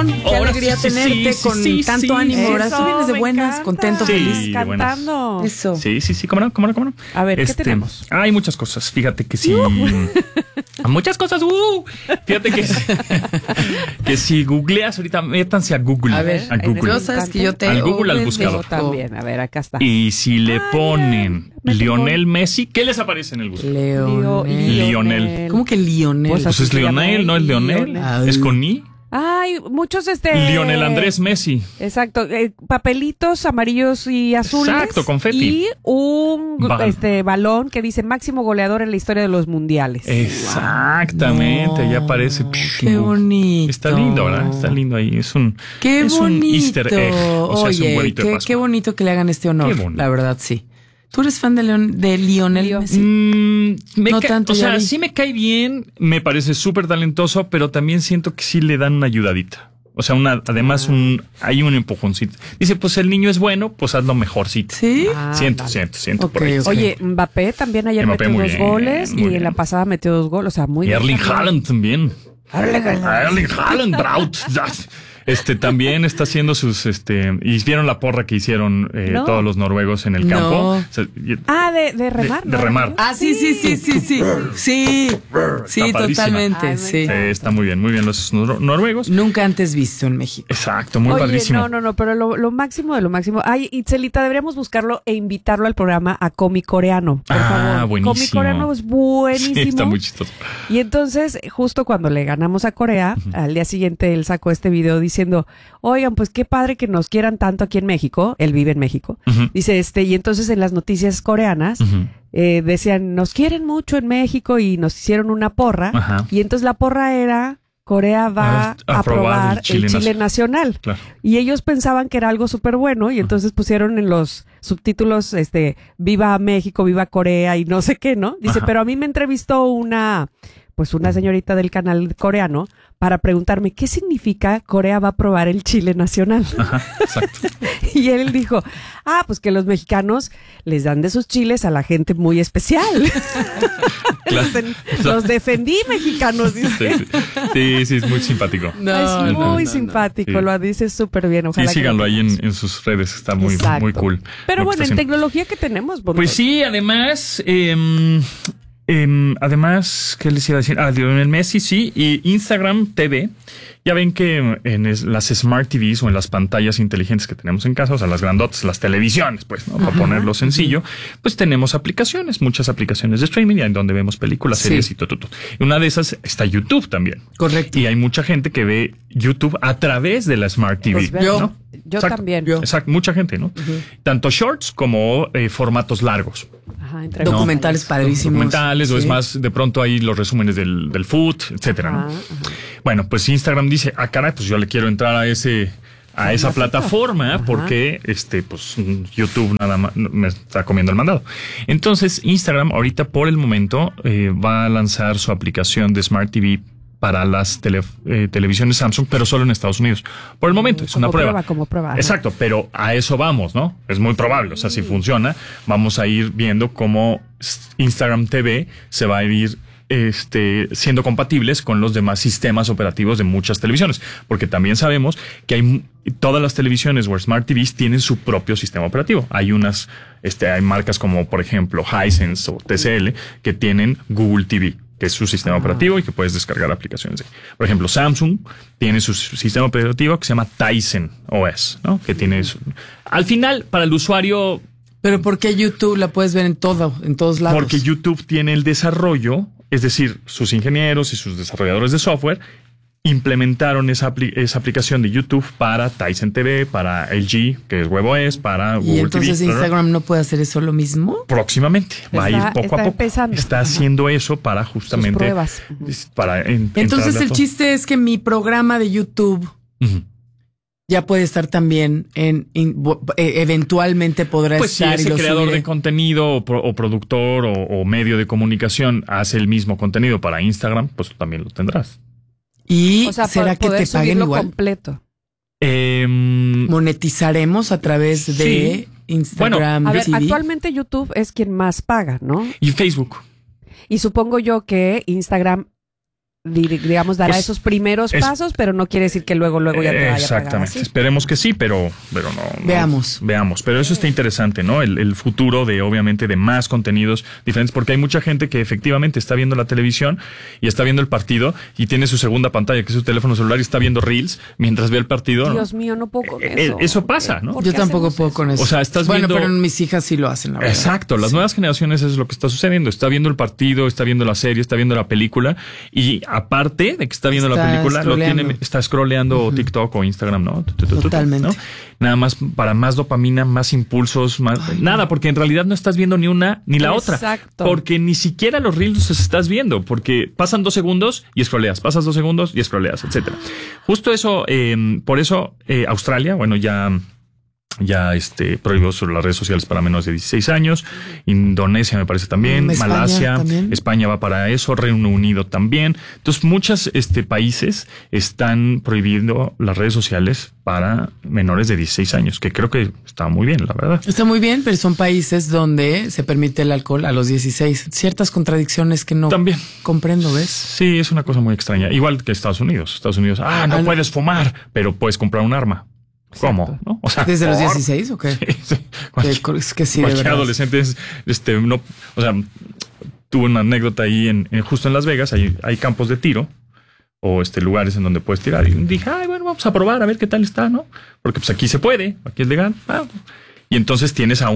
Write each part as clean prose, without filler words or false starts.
emoción, qué Ahora alegría sí, tenerte con tanto ánimo. Ahora sí vienes de buenas, contento, Sí, feliz. Cantando. Eso. Sí, cómo no. A ver, ¿qué tenemos? Hay muchas cosas, fíjate que sí. Muchas cosas, Fíjate que si googleas ahorita, métanse a Google. A ver, Google. no sabes que yo te Al Google, al buscador. Yo también, a ver, acá está. Y si le ponen me Lionel Messi, ¿qué les aparece en el buscador? Lionel. ¿Cómo que Lionel? Pues Pues es Lionel, ¿no es Leonel? Lionel. Es con I. Ay, muchos Lionel Andrés Messi. Exacto, papelitos amarillos y azules. Exacto, confeti. Y un Balón. balón que dice máximo goleador en la historia de los mundiales. Exactamente, ya aparece. Qué bonito. Está lindo, ¿verdad? Está lindo ahí. Es un bonito. Easter egg. O sea, es un Oye, huevito de Pascua. qué bonito que le hagan este honor. Qué bonito. La verdad, sí. ¿Tú eres fan de Lionel Messi? No tanto, o sea, ya vi. sí me cae bien, me parece súper talentoso, pero también siento que sí le dan una ayudadita. O sea, además hay un empujoncito. Dice, pues el niño es bueno, pues hazlo mejorcito. ¿Sí? Siento Ok, por ahí. ok. Oye, Mbappé también ayer Mbappé metió muy 2 bien, goles muy y bien. en la pasada metió 2 goles. O sea, muy Y bien. Erling Haaland también. Erling Haaland, Braut. También está haciendo sus, y vieron la porra que hicieron No. todos los noruegos en el No. campo. O sea, De remar. de ¿no? remar. Ah, sí. Sí, padrísima. totalmente, Ay, sí. Está muy bien los noruegos. Nunca antes visto en México. Exacto, muy Oye, padrísimo. no, pero lo máximo de lo máximo. Ay, Itzelita, deberíamos buscarlo e invitarlo al programa a Comi Coreano, por favor. Buenísimo. Comi Coreano es buenísimo. Sí, está muy chistoso. Y entonces, justo cuando le ganamos a Corea, al día siguiente él sacó este video diciendo, oigan, pues qué padre que nos quieran tanto aquí en México. Él vive en México. Ujú. Dice, y entonces en las noticias coreanas Ujú. decían, nos quieren mucho en México y nos hicieron una porra. Ajá. Y entonces la porra era, Corea va a aprobar el Chile nacional. Claro. Y ellos pensaban que era algo súper bueno y entonces pusieron en los subtítulos, viva México, viva Corea y no sé qué, ¿no? Dice, Ajá. pero a mí me entrevistó una señorita del canal coreano para preguntarme qué significa Corea va a aprobar el Chile nacional. Ajá, exacto. Y él dijo, pues que los mexicanos les dan de sus chiles a la gente muy especial. Claro. Los defendí, mexicanos, dice. Sí, es muy simpático. Es muy simpático, Sí. lo dice súper bien. Ojalá Sí, que síganlo lo ahí tengamos. en sus redes, está muy Exacto. cool. Pero lo que bueno, está en haciendo. tecnología que tenemos, Bondo? Pues sí, además, ¿qué les iba a decir? Lionel Messi, sí, y Instagram TV. Ya ven que en las Smart TVs o en las pantallas inteligentes que tenemos en casa, o sea, las grandotas, las televisiones, pues, ¿no? Para ponerlo sencillo, pues tenemos aplicaciones, muchas aplicaciones de streaming, en donde vemos películas, Sí. series y todo. Y una de esas está YouTube también. Correcto. Y hay mucha gente que ve YouTube a través de la Smart TV. Pues vean, ¿no? yo Exacto. también. Exacto, mucha gente, ¿no? Tanto shorts como formatos largos. Ajá, entre Documentales padrísimos. Documentales, o es Sí. más, de pronto ahí los resúmenes del food, etcétera, ¿no? Ajá. Bueno, pues Instagram dice, caray, pues yo le quiero entrar a esa plataforma porque pues YouTube nada más me está comiendo el mandado. Entonces Instagram ahorita por el momento va a lanzar su aplicación de Smart TV para las televisiones Samsung, pero solo en Estados Unidos. Por el momento, es una prueba. Como prueba. Ajá. Exacto, pero a eso vamos, ¿no? Es muy probable. O sea, si funciona, vamos a ir viendo cómo Instagram TV se va a ir siendo compatibles con los demás sistemas operativos de muchas televisiones, porque también sabemos que todas las televisiones o Smart TVs tienen su propio sistema operativo. Hay hay marcas como, por ejemplo, Hisense o TCL que tienen Google TV, que es su sistema operativo y que puedes descargar aplicaciones. Por ejemplo, Samsung tiene su sistema operativo que se llama Tizen OS, ¿no? Que tiene al final, para el usuario. Pero ¿por qué YouTube la puedes ver en todos lados? Porque YouTube tiene el desarrollo, es decir, sus ingenieros y sus desarrolladores de software implementaron esa aplicación de YouTube para Tizen TV, para LG, que es WebOS, para Google ¿Y entonces TV. Instagram no puede hacer eso lo mismo? Próximamente va a ir poco a poco. Empezando. Está haciendo eso para justamente. Sus pruebas. Para Entonces el chiste es que mi programa de YouTube ya puede estar también eventualmente podrá pues si estar. ese y lo creador subiré. de contenido o productor o medio de comunicación hace el mismo contenido para Instagram, pues tú también lo tendrás. Y O sea, será que poder te paguen subirlo igual. completo. Monetizaremos a través de Instagram. A ver, TV. actualmente YouTube es quien más paga, ¿no? Y Facebook. Y supongo yo que Instagram digamos, dará esos primeros pasos, pero no quiere decir que luego ya te vaya a pagar. Exactamente. Esperemos que sí, pero no. Veamos. Pero eso está interesante, ¿no? El futuro obviamente, de más contenidos diferentes, porque hay mucha gente que efectivamente está viendo la televisión y está viendo el partido y tiene su segunda pantalla, que es su teléfono celular, y está viendo Reels mientras ve el partido. Dios mío, no puedo con eso. Eso pasa, ¿no? Yo tampoco puedo con eso. O sea, estás viendo... Bueno, pero mis hijas sí lo hacen, la verdad. Exacto. Las nuevas generaciones, eso es lo que está sucediendo. Está viendo el partido, está viendo la serie, está viendo la película, y aparte de que está viendo la película, está scrolleando TikTok o Instagram, ¿no? Totalmente. ¿no? Nada más para más dopamina, más impulsos, nada, porque en realidad no estás viendo ni una ni la otra. Porque ni siquiera los Reels los estás viendo, porque pasan 2 segundos y scrolleas, pasas 2 segundos y scrolleas, etcétera. Justo eso, por eso Australia, bueno, ya prohibió sobre las redes sociales para menores de 16 años. Indonesia me parece también. España, Malasia también. España va para eso. Reino Unido también. Entonces muchos países están prohibiendo las redes sociales para menores de 16 años, que creo que está muy bien, la verdad. Está muy bien, pero son países donde se permite el alcohol a los 16. Ciertas contradicciones que no también comprendo, ¿ves? Sí, es una cosa muy extraña. Igual que Estados Unidos. No puedes fumar, pero puedes comprar un arma. ¿Cómo? ¿No? O sea, ¿desde los 16 o qué? Sí. Es que sí, de cualquier verdad. adolescente tuve una anécdota ahí justo en Las Vegas, hay campos de tiro o lugares en donde puedes tirar, y dije, bueno, vamos a probar a ver qué tal está, ¿no? Porque pues aquí se puede, aquí es legal. Y entonces tienes a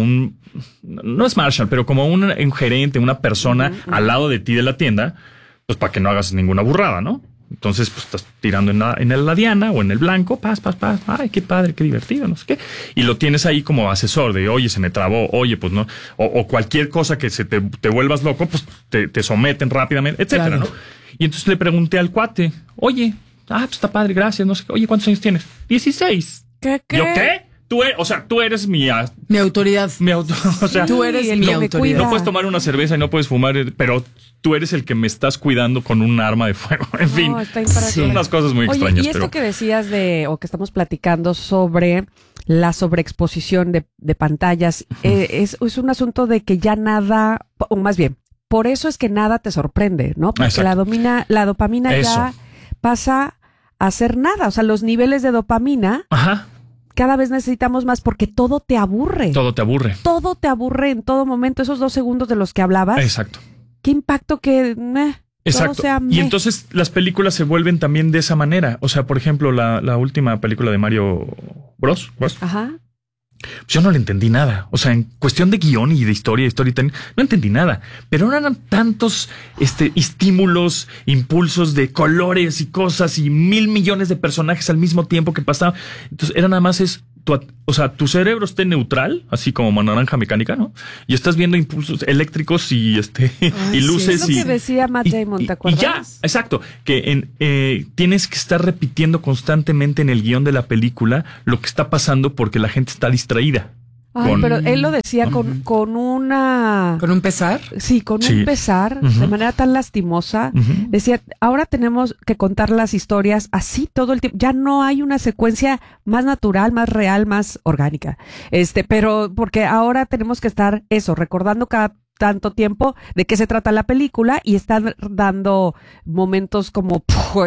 no es Marshall, pero como un gerente, una persona al lado de ti de la tienda, pues para que no hagas ninguna burrada, ¿no? Entonces, pues estás tirando en la diana o en el blanco, paz. Ay, qué padre, qué divertido, no sé qué. Y lo tienes ahí como asesor de, oye, se me trabó, oye, pues no. O cualquier cosa que te vuelvas loco, pues te someten rápidamente, etcétera, claro. ¿no? Y entonces le pregunté al cuate, oye, pues está padre, gracias, no sé qué. Oye, ¿cuántos años tienes? 16. ¿Qué? ¿Yo qué? Tú eres mi autoridad. O sea, tú eres mi autoridad. No puedes tomar una cerveza y no puedes fumar, pero tú eres el que me estás cuidando con un arma de fuego. En fin, son unas cosas muy extrañas. Y esto que decías o que estamos platicando sobre la sobreexposición de pantallas, es un asunto de que ya nada, o más bien, por eso es que nada te sorprende, ¿no? Porque la dopamina ya pasa a ser nada. O sea, los niveles de dopamina... Ajá. Cada vez necesitamos más porque todo te aburre. Todo te aburre en todo momento. Esos 2 segundos de los que hablabas. Exacto. Qué impacto que... Exacto. Todo sea y entonces las películas se vuelven también de esa manera. O sea, por ejemplo, la última película de Mario Bros. Ajá. Yo no le entendí nada. O sea, en cuestión de guión y de historia, no entendí nada. Pero no eran tantos estímulos, impulsos de colores y cosas y 1,000 millones de personajes al mismo tiempo que pasaban. Entonces, era nada más tu cerebro esté neutral, así como naranja mecánica, ¿no? Y estás viendo impulsos eléctricos y y luces. Sí, es lo que decía Matt Damon, ¿te acuerdas? Y ya, exacto. Que tienes que estar repitiendo constantemente en el guión de la película lo que está pasando porque la gente está distraída. Pero él lo decía con una... ¿Con un pesar? Sí, con un pesar, de manera tan lastimosa. Decía, ahora tenemos que contar las historias así todo el tiempo. Ya no hay una secuencia más natural, más real, más orgánica. Pero porque ahora tenemos que estar recordando cada tanto tiempo de qué se trata la película y estar dando momentos como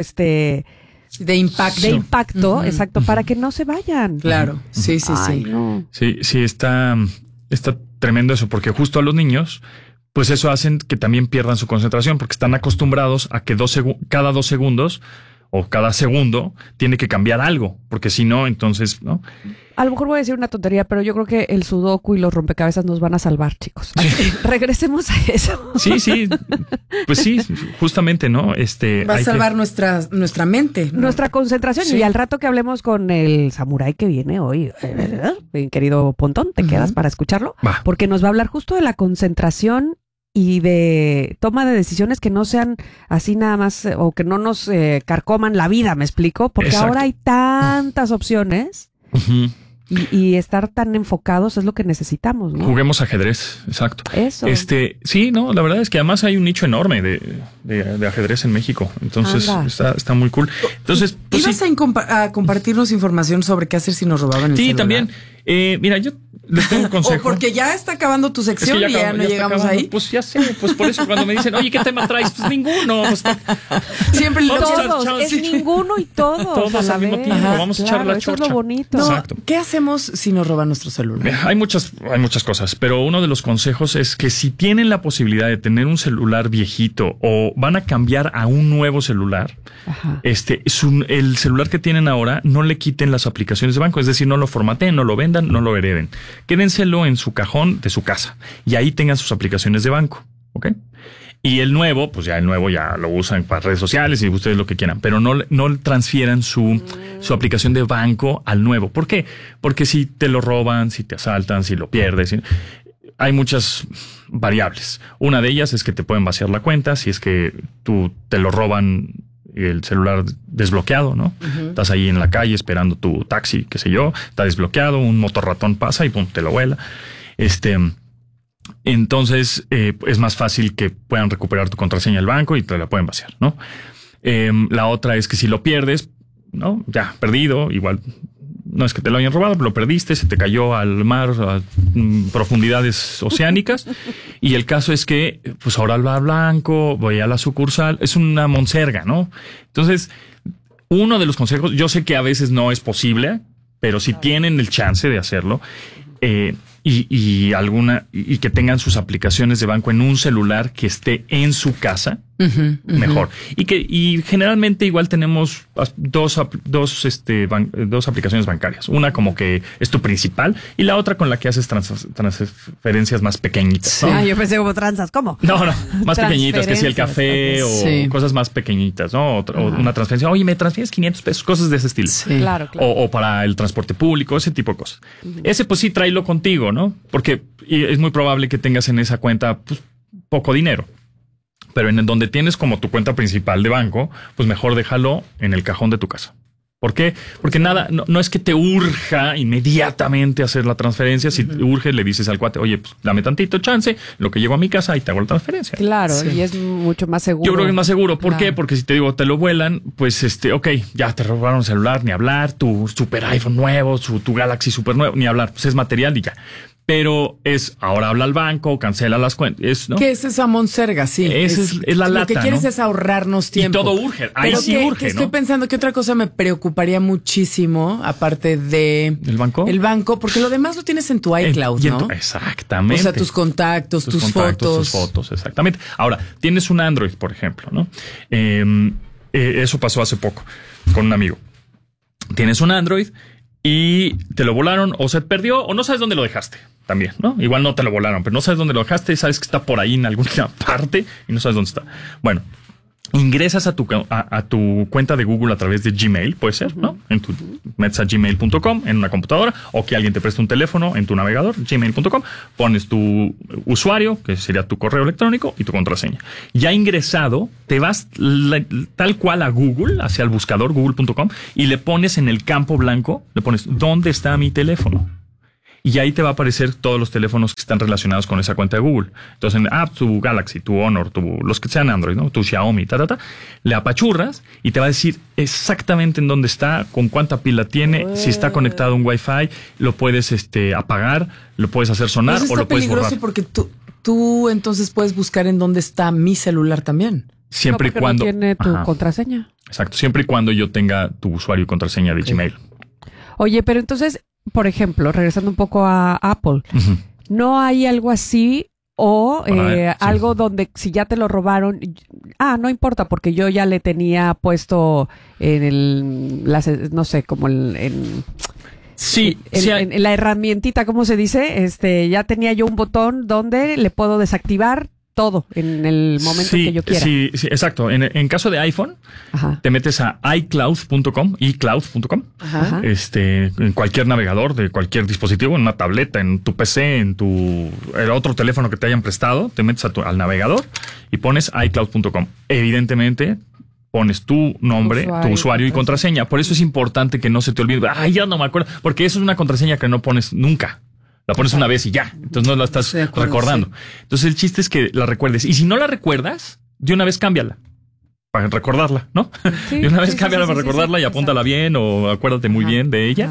de impacto. Exacto, para que no se vayan. Claro, sí. No. Sí, está tremendo eso, porque justo a los niños, pues eso hacen que también pierdan su concentración, porque están acostumbrados a que cada 2 segundos o cada segundo tiene que cambiar algo, porque si no, entonces, ¿no? A lo mejor voy a decir una tontería, pero yo creo que el sudoku y los rompecabezas nos van a salvar, chicos. Regresemos a eso. Sí, pues sí, justamente, ¿no? Va a salvar nuestra mente, ¿no? Nuestra concentración. Sí. Y al rato que hablemos con el samurái que viene hoy, querido Pontón, ¿te quedas para escucharlo? Va. Porque nos va a hablar justo de la concentración y de toma de decisiones que no sean así nada más o que no nos carcoman la vida, ¿me explico? Porque ahora hay tantas opciones y estar tan enfocados es lo que necesitamos, ¿no? Juguemos ajedrez, exacto. Eso. Sí, no, la verdad es que además hay un nicho enorme de ajedrez en México, entonces está muy cool. Entonces, ¿ibas a compartirnos información sobre qué hacer si nos robaban el celular? Sí, también. Mira, yo les tengo un consejo. O porque ya está acabando tu sección y ya no llegamos ahí. Pues ya sé, pues por eso cuando me dicen, oye, ¿qué tema traes? Pues ninguno. Pues, siempre lo todos, es ninguno y todos a la al mismo vez. tiempo. Vamos a echar la eso chorcha. es lo bonito. No, Exacto. ¿Qué hacemos si nos roban nuestro celular? Hay muchas cosas, pero uno de los consejos es que si tienen la posibilidad de tener un celular viejito o van a cambiar a un nuevo celular, el celular que tienen ahora no le quiten las aplicaciones de banco, es decir, no lo formateen, no lo vendan, no lo hereden. Quédenselo en su cajón de su casa y ahí tengan sus aplicaciones de banco, ¿ok? Y el nuevo, pues ya lo usan para redes sociales y ustedes lo que quieran, pero no transfieran su aplicación de banco al nuevo. ¿Por qué? Porque si te lo roban, si te asaltan, si lo pierdes, hay muchas variables. Una de ellas es que te pueden vaciar la cuenta si es que tú te lo roban el celular desbloqueado, ¿no? Uh-huh. Estás ahí en la calle esperando tu taxi, qué sé yo, está desbloqueado, un motorratón pasa y pum, te lo vuela. Entonces es más fácil que puedan recuperar tu contraseña del banco y te la pueden vaciar, ¿no? La otra es que si lo pierdes, ¿no? Ya, perdido, igual no es que te lo hayan robado, pero lo perdiste, se te cayó al mar, a profundidades oceánicas. Y el caso es que, pues ahora va a Blanco, voy a la sucursal, es una monserga, ¿no? Entonces, uno de los consejos, yo sé que a veces no es posible, pero si tienen el chance de hacerlo, y que tengan sus aplicaciones de banco en un celular que esté en su casa, mejor. Y generalmente igual tenemos dos aplicaciones bancarias. Una como que es tu principal y la otra con la que haces transferencias más pequeñitas, ¿no? Yo pensé como tranzas, ¿cómo? No, más pequeñitas, que si el café o cosas más pequeñitas, ¿no? O una transferencia, oye, me transfieres 500 pesos, cosas de ese estilo. Sí. Claro. O para el transporte público, ese tipo de cosas. Ese pues sí, tráelo contigo, ¿no? Porque es muy probable que tengas en esa cuenta pues, poco dinero. Pero en donde tienes como tu cuenta principal de banco, pues mejor déjalo en el cajón de tu casa. ¿Por qué? Porque no es que te urja inmediatamente hacer la transferencia. Si te urge, le dices al cuate, oye, pues dame tantito chance, lo que llego a mi casa y te hago la transferencia. Claro, y es mucho más seguro. Yo creo que es más seguro. ¿Por qué? Porque si te digo, te lo vuelan, pues ok, ya te robaron el celular, ni hablar, tu super iPhone nuevo, tu Galaxy super nuevo, ni hablar, pues es material y ya. Pero ahora habla al banco, cancela las cuentas, ¿no? ¿Qué es esa monserga? Sí. Es la lata, lo que quieres, ¿no? Es ahorrarnos tiempo. Y todo urge. Ahí pero sí urge, ¿no? Estoy pensando que otra cosa me preocuparía muchísimo, aparte de... ¿El banco? El banco, porque lo demás lo tienes en tu iCloud, ¿no? Exactamente. O sea, tus contactos, tus fotos, exactamente. Ahora, tienes un Android, por ejemplo, ¿no? Eso pasó hace poco con un amigo. Tienes un Android y te lo volaron o se perdió o no sabes dónde lo dejaste también, ¿no? Igual no te lo volaron, pero no sabes dónde lo dejaste, sabes que está por ahí en alguna parte y no sabes dónde está. Bueno, ingresas a tu cuenta de Google a través de Gmail, puede ser, ¿no? Metes a gmail.com en una computadora o que alguien te preste un teléfono en tu navegador, gmail.com, pones tu usuario, que sería tu correo electrónico y tu contraseña. Ya ingresado, te vas tal cual a Google, hacia el buscador google.com y le pones en el campo blanco, le pones ¿dónde está mi teléfono? Y ahí te va a aparecer todos los teléfonos que están relacionados con esa cuenta de Google. Entonces, tu Galaxy, tu Honor, los que sean Android, ¿no? Tu Xiaomi, le apachurras y te va a decir exactamente en dónde está, con cuánta pila tiene, si está conectado a un Wi-Fi, lo puedes apagar, lo puedes hacer sonar o lo puedes borrar. Es peligroso porque tú entonces puedes buscar en dónde está mi celular también. Siempre y cuando... No tiene tu contraseña. Exacto, siempre y cuando yo tenga tu usuario y contraseña de Gmail. Oye, pero entonces... Por ejemplo, regresando un poco a Apple, ¿no hay algo así o algo donde si ya te lo robaron, no importa porque yo ya le tenía puesto en no sé, como en la herramientita, ¿cómo se dice? Ya tenía yo un botón donde le puedo desactivar todo en el momento que yo quiera. Sí, exacto. En caso de iPhone, te metes a iCloud.com, en cualquier navegador de cualquier dispositivo, en una tableta, en tu PC, en el otro teléfono que te hayan prestado, te metes al navegador y pones iCloud.com. Evidentemente, pones tu nombre, tu usuario y contraseña. Por eso es importante que no se te olvide. Ya no me acuerdo. Porque eso es una contraseña que no pones nunca. La pones una vez y ya. Entonces no la estás recordando. Sí. Entonces el chiste es que la recuerdes. Y si no la recuerdas, de una vez cámbiala. Para recordarla, ¿no? De una vez cámbiala para recordarla y apúntala bien o acuérdate muy bien de ella.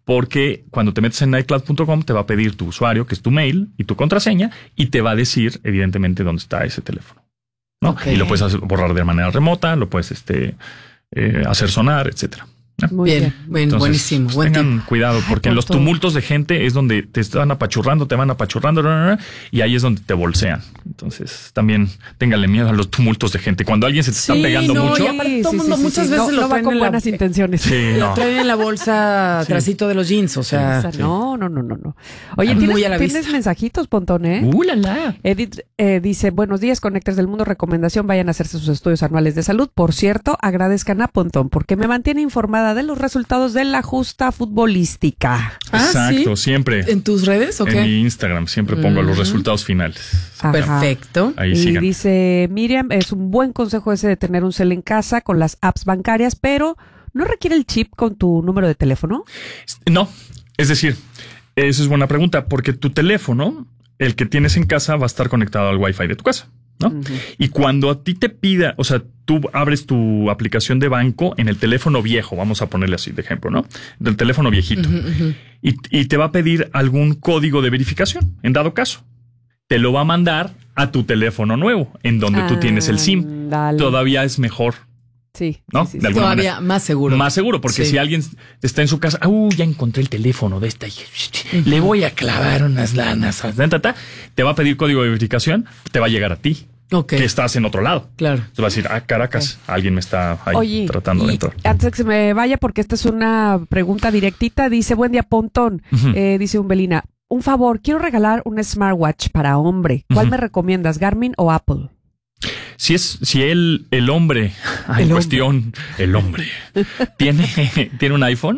porque cuando te metes en iCloud.com te va a pedir tu usuario, que es tu mail y tu contraseña, y te va a decir evidentemente dónde está ese teléfono, ¿no? Okay. Y lo puedes borrar de manera remota, lo puedes hacer sonar, etcétera. Muy bien. Entonces, Buenísimo. pues, Buen tengan tip. cuidado, porque en los tumultos de gente es donde te van apachurrando, y ahí es donde te bolsean. Entonces, también ténganle miedo a los tumultos de gente. Cuando alguien se te está pegando mucho. Y aparte todo mundo muchas veces no lo va traen con en la- buenas intenciones. Sí, Lo no. traen en la bolsa trasito de los jeans, o sea. O sea, no. Oye, Muy a la ¿tienes vista. mensajitos, Pontón, eh? La, la. Edith dice, buenos días, Connectors del Mundo, recomendación, vayan a hacerse sus estudios anuales de salud. Por cierto, agradezcan a Pontón porque me mantiene informada de los resultados de la justa futbolística. Exacto, ¿sí? siempre. ¿En tus redes o En qué? mi Instagram siempre pongo los resultados finales. Ajá. Perfecto. Ahí Y sigan. dice Miriam, es un buen consejo ese de tener un cel en casa con las apps bancarias, pero ¿no requiere el chip con tu número de teléfono? No, es decir, eso es buena pregunta, porque tu teléfono, el que tienes en casa, va a estar conectado al Wi-Fi de tu casa, ¿no? Ujú. Y cuando a ti te pida, o sea, tú abres tu aplicación de banco en el teléfono viejo, vamos a ponerle así de ejemplo, ¿no? Del teléfono viejito. Y te va a pedir algún código de verificación, en dado caso. Te lo va a mandar a tu teléfono nuevo, en donde tú tienes el SIM. Dale. Todavía es mejor, Sí. ¿no? Sí, De alguna Todavía manera. más seguro. Más seguro, porque Sí. si alguien está en su casa, ya encontré el teléfono de esta, le voy a clavar unas lanas, te va a pedir código de verificación, te va a llegar a ti, Ok. que estás en otro lado. Claro. Te va a decir, Caracas, alguien me está ahí Oye, tratando de y entrar. antes de que se me vaya, porque esta es una pregunta directita, dice, buen día, Pontón. Ujú. Dice Umbelina, un favor, quiero regalar un smartwatch para hombre. ¿Cuál Ujú. me recomiendas, Garmin o Apple? Si el hombre en cuestión, el hombre, tiene un iPhone,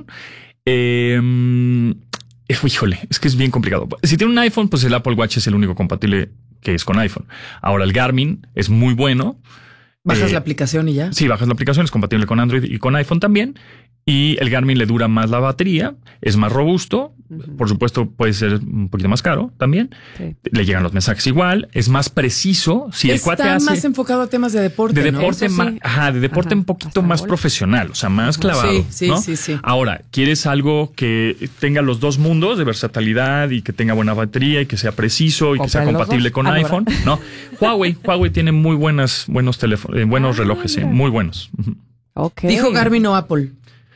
híjole, es que es bien complicado. Si tiene un iPhone, pues el Apple Watch es el único compatible que es con iPhone. Ahora el Garmin es muy bueno. Bajas la aplicación y ya. Sí, bajas la aplicación, es compatible con Android y con iPhone también. Y el Garmin le dura más la batería, es más robusto. Por supuesto, puede ser un poquito más caro también. Sí. Le llegan los mensajes igual, es más preciso. Si el cuate Está hace más enfocado a temas de deporte, de ¿no? deporte, Eso sí. de deporte Ajá, un poquito hasta más golf. profesional, o sea, más clavado. Sí, ¿no? sí. Ahora, ¿quieres algo que tenga los dos mundos de versatilidad y que tenga buena batería y que sea preciso y que sea Cómprale los compatible dos. con Ah, no, iPhone? No. Huawei tiene muy buenos teléfonos, buenos relojes, mira. muy buenos. Ujú. Ok. Dijo Garmin o Apple.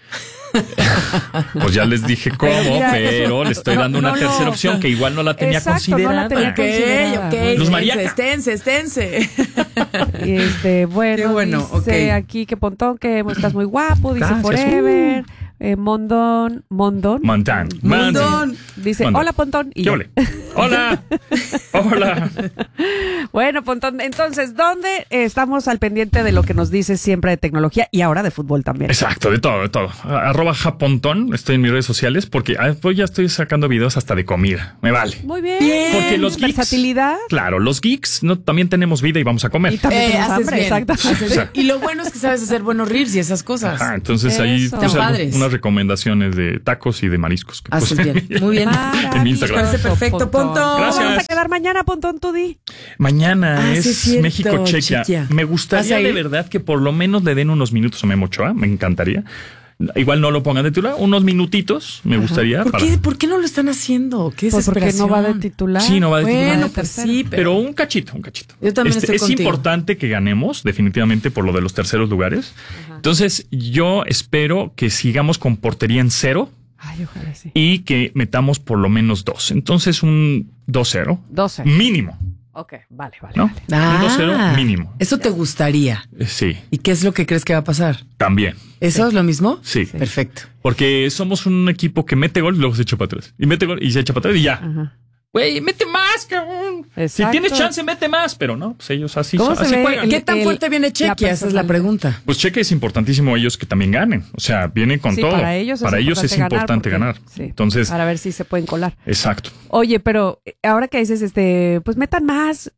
Pues ya les dije cómo, Mira, pero le estoy dando una tercera opción que igual no la tenía Exacto, no la considerada. tenía considerada. Ok. Luz Mariaca. Esténse. Bueno, Qué bueno, dice ok. aquí que Pontón, que estás muy guapo, dice Gracias. Forever, Mondón, Montán. Mondón. dice, Mondón. hola Pontón. Y ¿Qué yo, ole? Hola. Hola. bueno, Pontón, entonces, ¿dónde estamos al pendiente de lo que nos dices siempre de tecnología y ahora de fútbol también? Exacto, de todo. @japontón, estoy en mis redes sociales porque pues ya estoy sacando videos hasta de comida. Me vale. Muy bien. Bien. Porque los geeks, versatilidad. claro, los geeks no, también tenemos vida y vamos a comer. Y también tenemos Haces hambre, bien. exacto. Haces bien. Y lo bueno es que sabes hacer buenos reels y esas cosas. Ajá, entonces ahí Eso. puse Están padres. unas recomendaciones de tacos y de mariscos. Que Haces puse bien. Muy bien. en mi Instagram. Parece perfecto, Pontón. Gracias. ¿Cómo vamos a quedar mañana, Pontón, tú di? Mañana Ah, sí, es cierto, México-Chequia. Chequia. Me ¿Vas gustaría a ir? de verdad que por lo menos le den unos minutos a Memo Ochoa. Me encantaría. Igual no lo pongan de titular, unos minutitos me gustaría. ¿Por qué no lo están haciendo? ¿Qué Pues porque desesperación? no va de titular. Sí, no va de titular. Bueno, de pues tercero. sí, Pero un cachito. Yo también estoy es contigo. importante que ganemos, definitivamente, por lo de los terceros lugares. Entonces, yo espero que sigamos con portería en 0 Ay, ojalá sí. y que metamos por lo menos 2. Entonces, un 2-0 12. mínimo, Ok, vale. ¿no? Ah, Un 2-0 mínimo. Eso te gustaría. Sí, ¿Y qué es lo que crees que va a pasar? también. ¿Eso es lo mismo? Sí. Perfecto. Porque somos un equipo que mete gol y luego se echa para atrás. Y mete gol y se echa para atrás y ya. Ajá. Güey, mete más, cabrón. Si Exacto. tienes chance, mete más. Pero no, pues ellos así, ¿Cómo se así ve juegan. el- ¿Qué tan fuerte viene la Chequia? Esa es la personalidad. pregunta. Pues Cheque es importantísimo ellos que también ganen. O sea, vienen con Sí, todo. para ellos es importante ganar. Sí, Entonces, para ver si se pueden colar. exacto. Oye, pero ahora que dices, pues metan más.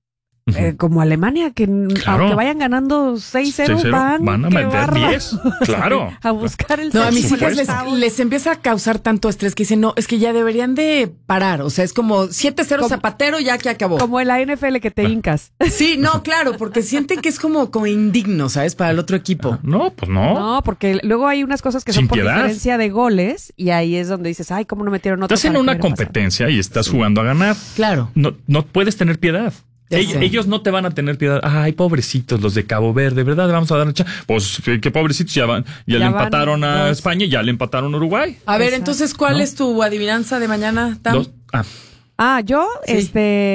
como Alemania, que aunque vayan ganando 6-0, van a meter 10. Claro. A buscar el No, a mis hijas les empieza a causar tanto estrés que dicen, no, es que ya deberían de parar. O sea, es como 7-0 Zapatero, ya que acabó. Como en la NFL que te hincas. Sí, no, claro, porque sienten que es como indigno, ¿sabes? Para el otro equipo. No, pues no. No, porque luego hay unas cosas que son por diferencia de goles y ahí es donde dices, ay, ¿cómo no metieron otro? Estás en una competencia y estás jugando a ganar. Claro. No puedes tener piedad. Ellos no te van a tener piedad. Ay, pobrecitos los de Cabo Verde, ¿verdad? Vamos a dar pues qué pobrecitos, ya le empataron a España, ya le empataron a Uruguay. A ver, entonces, ¿cuál es tu adivinanza de mañana, Tam? Yo, sí.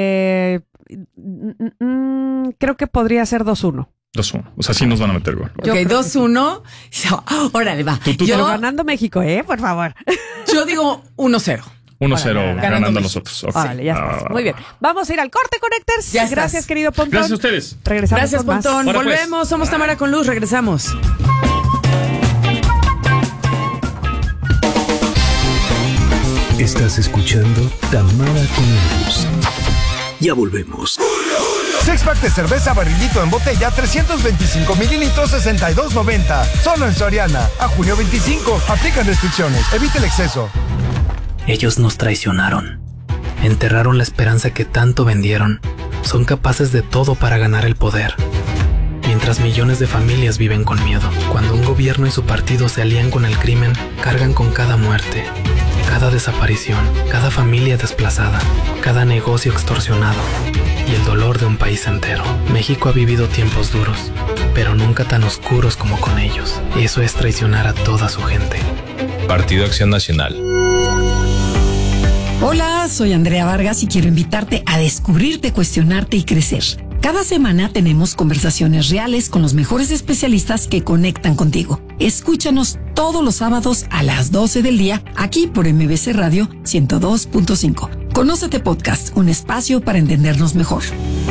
Creo que podría ser 2-1. 2-1. O sea, sí nos van a meter gol. Ok, 2-1. Órale, va. Pero ganando México, por favor. Yo digo 1-0. 1-0 ganando nosotros. Okay. Vale, ya está. Muy bien. Vamos a ir al corte, Connectors. Gracias, querido Pontón. Gracias a ustedes. Regresamos. Gracias, Pontón. Volvemos. Pues. Somos Tamara con Luz. Regresamos. Estás escuchando Tamara con Luz. Ya volvemos. Six-pack de cerveza Barrilito en botella, 325 mililitros, 62.90. Solo en Soriana. A junio 25. Aplican restricciones. Evite el exceso. Ellos nos traicionaron. Enterraron la esperanza que tanto vendieron. Son capaces de todo para ganar el poder. Mientras millones de familias viven con miedo. Cuando un gobierno y su partido se alían con el crimen, cargan con cada muerte, cada desaparición, cada familia desplazada, cada negocio extorsionado y el dolor de un país entero. México ha vivido tiempos duros, pero nunca tan oscuros como con ellos. Eso es traicionar a toda su gente. Partido Acción Nacional. Hola, soy Andrea Vargas y quiero invitarte a descubrirte, cuestionarte y crecer. Cada semana tenemos conversaciones reales con los mejores especialistas que conectan contigo. Escúchanos todos los sábados a las 12 del día, aquí por MBC Radio 102.5. Conócete Podcast, un espacio para entendernos mejor.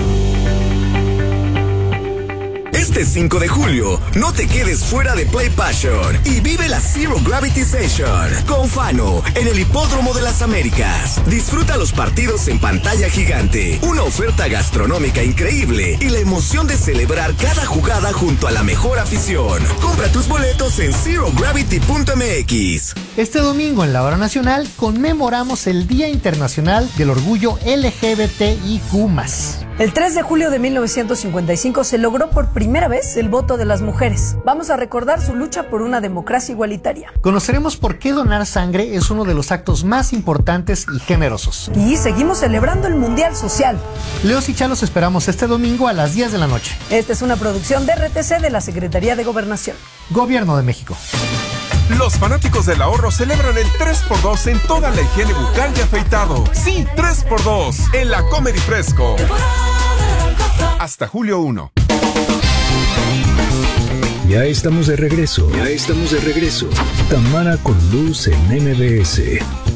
Este 5 de julio, no te quedes fuera de Play Passion y vive la Zero Gravity Session con Fano en el Hipódromo de las Américas. Disfruta los partidos en pantalla gigante, una oferta gastronómica increíble y la emoción de celebrar cada jugada junto a la mejor afición. Compra tus boletos en zerogravity.mx. Este domingo en la Hora Nacional conmemoramos el Día Internacional del Orgullo LGBTIQ+. El 3 de julio de 1955 se logró por primera vez el voto de las mujeres. Vamos a recordar su lucha por una democracia igualitaria. Conoceremos por qué donar sangre es uno de los actos más importantes y generosos. Y seguimos celebrando el Mundial Social. Leos y Chá los esperamos este domingo a las 10 de la noche. Esta es una producción de RTC de la Secretaría de Gobernación. Gobierno de México. Los fanáticos del ahorro celebran el 3x2 en toda la higiene bucal y afeitado. Sí, 3x2 en la Comedy Fresco. Hasta julio 1. Ya estamos de regreso. Tamara con Luz en MBS.